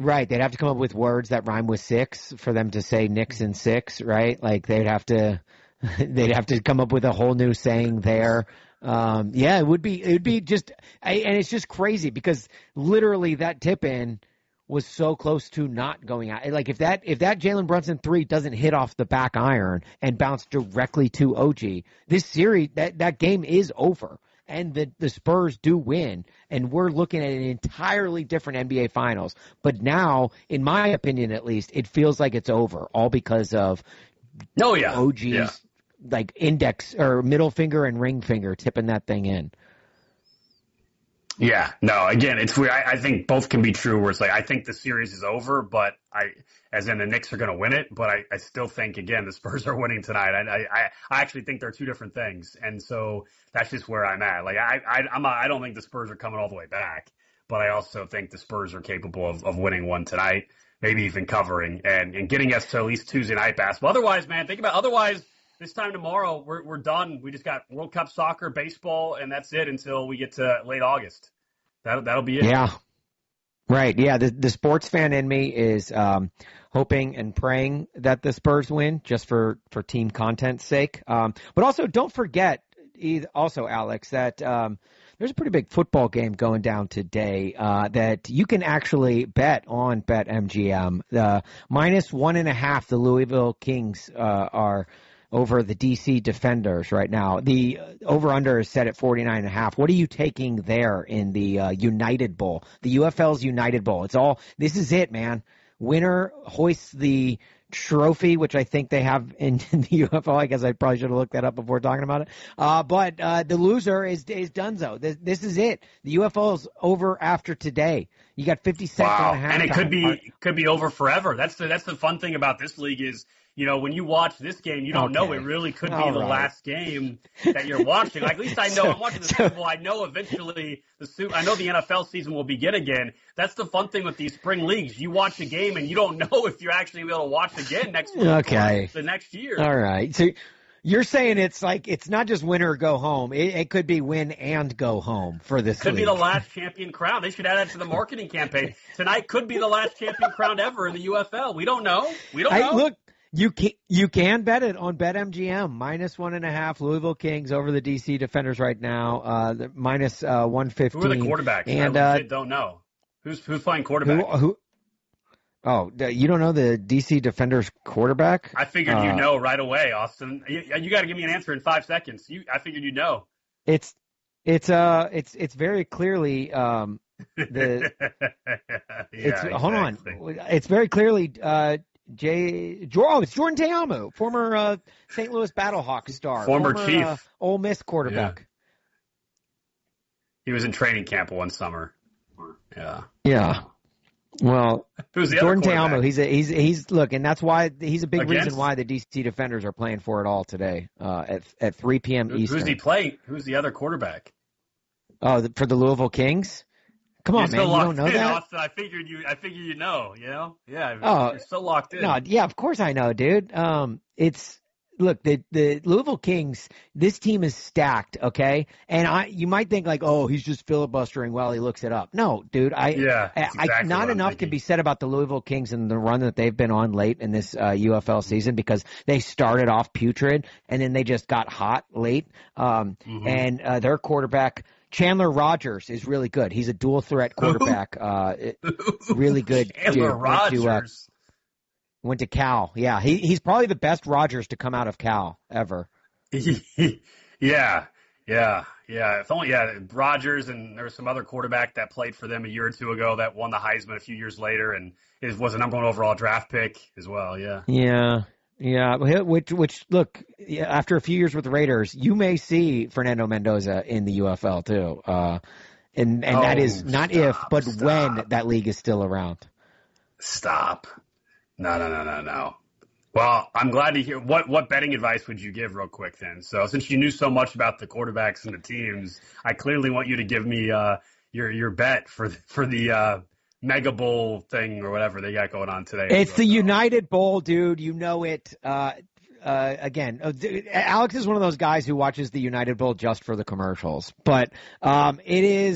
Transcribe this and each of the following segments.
Right. They'd have to come up with words that rhyme with six for them to say Knicks and six, right? Like they'd have to come up with a whole new saying there. Yeah, it would be just, and it's just crazy because literally that tip in was so close to not going out. Like if that Jalen Brunson three doesn't hit off the back iron and bounce directly to OG, this series, that game is over. And the Spurs do win, and we're looking at an entirely different NBA Finals. But now, in my opinion at least, it feels like it's over, all because of OG's like index or middle finger and ring finger tipping that thing in. Yeah, no, again, it's weird. I think both can be true where it's like, I think the series is over, but as in the Knicks are going to win it, but I still think, again, the Spurs are winning tonight. I actually think they're two different things. And so that's just where I'm at. Like, I don't think the Spurs are coming all the way back, but I also think the Spurs are capable of winning one tonight, maybe even covering and getting us to at least Tuesday night basketball. Otherwise, man, this time tomorrow, we're done. We just got World Cup soccer, baseball, and that's it until we get to late August. That'll be it. Yeah. Right. Yeah. The sports fan in me is hoping and praying that the Spurs win just for team content's sake. But also don't forget, Alex, that there's a pretty big football game going down today that you can actually bet on BetMGM. -1.5, the Louisville Kings are over the DC Defenders right now. The over-under is set at 49.5. What are you taking there in the United Bowl? The UFL's United Bowl. This is it, man. Winner hoists the trophy, which I think they have in the UFL. I guess I probably should have looked that up before talking about it. But the loser is donezo. This is it. The UFL is over after today. You got 50 cents on a half. And it could be over forever. That's the fun thing about this league is, you know, when you watch this game, you don't know it really could be the last game that you're watching. Like, at least I know I'm watching the Super Bowl. I know eventually I know the NFL season will begin again. That's the fun thing with these spring leagues. You watch a game and you don't know if you're actually going to be able to watch again next week or the next year. All right. So you're saying it's not just win or go home. It could be win and go home for this Could league. be the last champion crown. They should add that to the marketing campaign. Tonight could be the last champion crown ever in the UFL. We don't know. Look, you can bet it on BetMGM. -1.5 Louisville Kings over the DC Defenders right now. -115. Who are the quarterbacks? And I don't know. Who's playing quarterback? Oh, you don't know the DC Defenders quarterback? I figured you know right away, Austin. You got to give me an answer in 5 seconds. I figured you know. It's very clearly hold on. It's very clearly it's Jordan Ta'amu, former St. Louis Battlehawks star, former Chief, Ole Miss quarterback. Yeah. He was in training camp one summer. Yeah. Yeah. Well, Jordan Ta'amu, he's look, and that's why he's a big reason why the DC Defenders are playing for it all today at 3 p.m. Eastern. Who's he playing? Who's the other quarterback? Oh, for the Louisville Kings. Come on, man! You don't know that? Austin, I figured you know. You know? Yeah. You're so locked in. No, yeah, of course I know, dude. Look, the Louisville Kings. This team is stacked, okay. And you might think like, oh, he's just filibustering while he looks it up. No, dude. Exactly not enough can be said about the Louisville Kings and the run that they've been on late in this UFL season because they started off putrid and then they just got hot late. And their quarterback, Chandler Rogers, is really good. He's a dual threat quarterback. Really good. Chandler Rogers. Went to Cal. Yeah, he's probably the best Rogers to come out of Cal ever. Yeah. If only Rogers, and there was some other quarterback that played for them a year or two ago that won the Heisman a few years later and was a number 1 overall draft pick as well. Yeah. Which look, after a few years with the Raiders, you may see Fernando Mendoza in the UFL too. And that is not but when that league is still around. Stop. No. Well, I'm glad to hear. What betting advice would you give real quick then? So since you knew so much about the quarterbacks and the teams, I clearly want you to give me your bet for the Mega Bowl thing or whatever they got going on today. It's the United Bowl, dude. You know it. Again, Alex is one of those guys who watches the United Bowl just for the commercials, but it is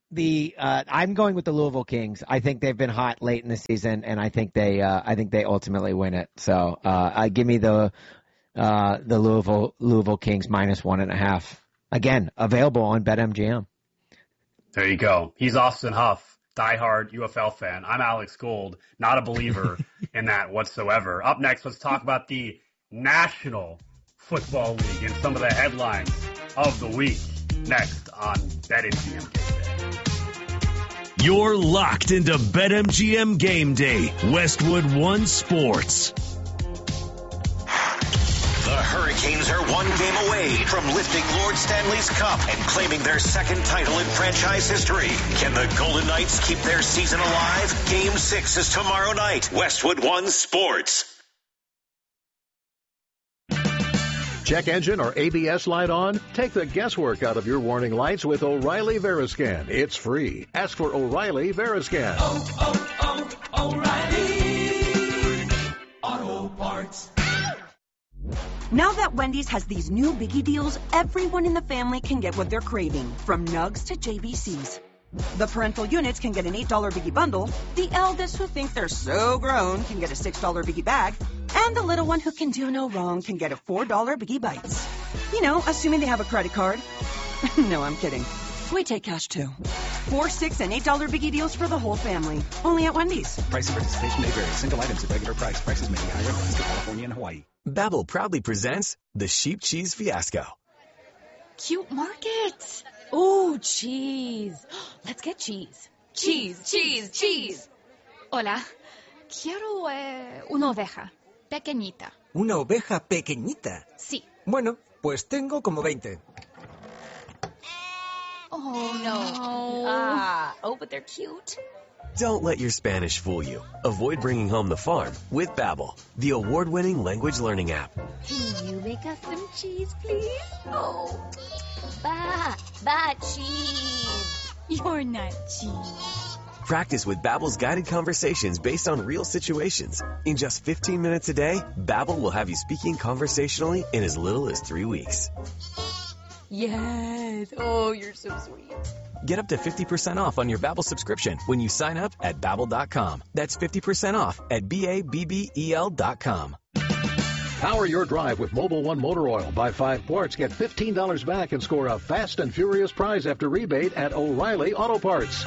I'm going with the Louisville Kings. I think they've been hot late in the season, and I think they ultimately win it. So give me the Louisville Kings -1.5. Again, available on BetMGM. There you go. He's Austin Huff, diehard UFL fan. I'm Alex Gold, not a believer in that whatsoever. Up next, let's talk about the National Football League and some of the headlines of the week. Next on BetMGM Game Day. You're locked into BetMGM Game Day, Westwood One Sports. The Hurricanes are one game away from lifting Lord Stanley's Cup and claiming their second title in franchise history. Can the Golden Knights keep their season alive? Game 6 is tomorrow night. Westwood One Sports. Check engine or ABS light on? Take the guesswork out of your warning lights with O'Reilly Veriscan. It's free. Ask for O'Reilly Veriscan. O'Reilly Auto Parts. Now that Wendy's has these new biggie deals, everyone in the family can get what they're craving, from nugs to JBCs. The parental units can get an $8 biggie bundle, the eldest who think they're so grown can get a $6 biggie bag, and the little one who can do no wrong can get a $4 biggie bites. You know, assuming they have a credit card. No, I'm kidding. We take cash too. $4, $6, and $8 biggie deals for the whole family. Only at Wendy's. Price and participation may vary. Single items at regular price. Prices may be higher in Alaska, California, and Hawaii. Babbel proudly presents the Sheep Cheese Fiasco. Cute markets. Ooh, cheese. Let's get cheese. Cheese, cheese, cheese. Hola. Quiero una oveja. Pequeñita. ¿Una oveja pequeñita? Sí. Bueno, pues tengo como 20. Oh, no. But they're cute. Don't let your Spanish fool you. Avoid bringing home the farm with Babbel, the award-winning language learning app. Can you make us some cheese, please? Oh, ba cheese. You're not cheese. Practice with Babbel's guided conversations based on real situations. In just 15 minutes a day, Babbel will have you speaking conversationally in as little as 3 weeks. Yes. Oh, you're so sweet. Get up to 50% off on your Babbel subscription when you sign up at Babbel.com. That's 50% off at BABBEL.com. Power your drive with Mobil 1 Motor Oil. Buy 5 quarts, get $15 back, and score a fast and furious prize after rebate at O'Reilly Auto Parts.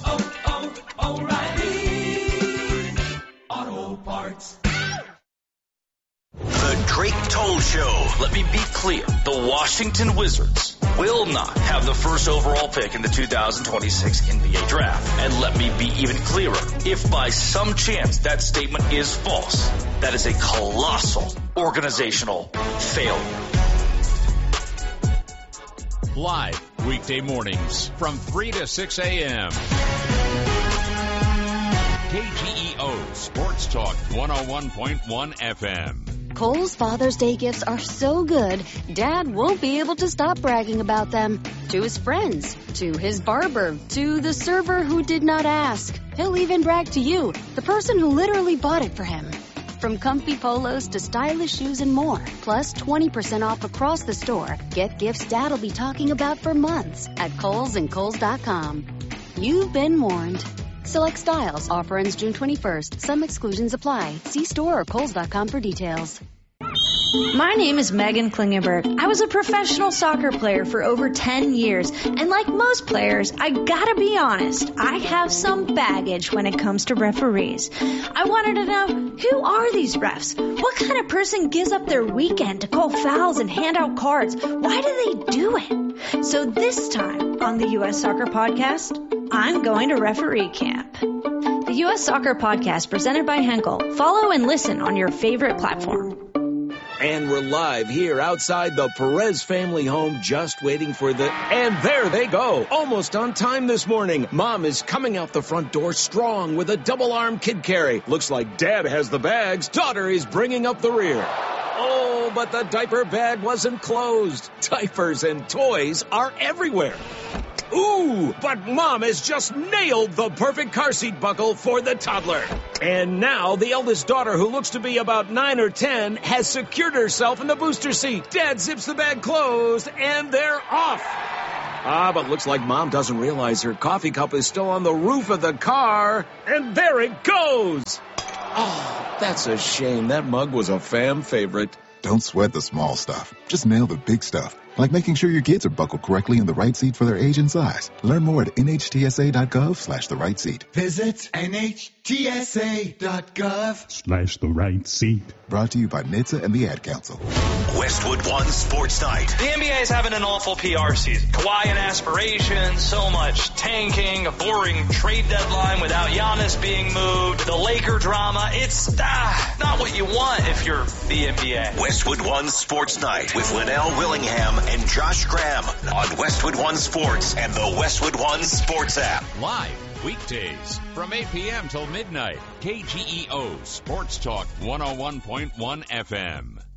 O'Reilly Auto Parts. The Drake Toll Show. Let me be clear. The Washington Wizards will not have the first overall pick in the 2026 NBA draft. And let me be even clearer. If by some chance that statement is false, that is a colossal organizational failure. Live weekday mornings from 3 to 6 a.m. KGEO Sports Talk 101.1 FM. Kohl's Father's Day gifts are so good, Dad won't be able to stop bragging about them. To his friends, to his barber, to the server who did not ask. He'll even brag to you, the person who literally bought it for him. From comfy polos to stylish shoes and more, plus 20% off across the store. Get gifts Dad'll be talking about for months at Kohl's and Kohl's.com. You've been warned. Select styles. Offer ends June 21st. Some exclusions apply. See store or Kohl's.com for details. My name is Megan Klingenberg. I was a professional soccer player for over 10 years. And like most players, I gotta be honest, I have some baggage when it comes to referees. I wanted to know, who are these refs? What kind of person gives up their weekend to call fouls and hand out cards? Why do they do it? So this time on the U.S. Soccer Podcast, I'm going to referee camp. The U.S. Soccer Podcast presented by Henkel. Follow and listen on your favorite platform. And we're live here outside the Perez family home, just waiting for and there they go. Almost on time this morning. Mom is coming out the front door strong with a double-arm kid carry. Looks like Dad has the bags. Daughter is bringing up the rear. Oh, but the diaper bag wasn't closed. Diapers and toys are everywhere. Ooh, but Mom has just nailed the perfect car seat buckle for the toddler. And now the eldest daughter, who looks to be about 9 or 10, has secured herself in the booster seat. Dad zips the bag closed, and they're off. But looks like Mom doesn't realize her coffee cup is still on the roof of the car. And there it goes! Oh, that's a shame. That mug was a fam favorite. Don't sweat the small stuff. Just nail the big stuff. Like making sure your kids are buckled correctly in the right seat for their age and size. Learn more at nhtsa.gov/the right seat. Visit nhtsa.gov/the right seat. Brought to you by NHTSA and the Ad Council. Westwood One Sports Night. The NBA is having an awful PR season. Kawhi and aspirations, so much tanking, a boring trade deadline without Giannis being moved, the Laker drama. It's not what you want if you're the NBA. Westwood One Sports Night with Linnell Willingham and Josh Graham on Westwood One Sports and the Westwood One Sports app. Live weekdays from 8 p.m. till midnight. KGEO Sports Talk 101.1 FM.